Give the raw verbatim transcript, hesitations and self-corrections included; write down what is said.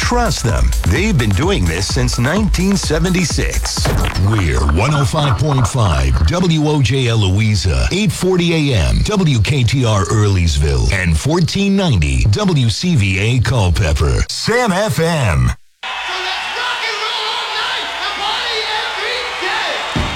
trust them. They've been doing this since nineteen seventy-six. We're one oh five point five W O J L Louisa, eight forty A M W K T R Earleysville, and fourteen ninety W C V A Culpeper. Sam F M.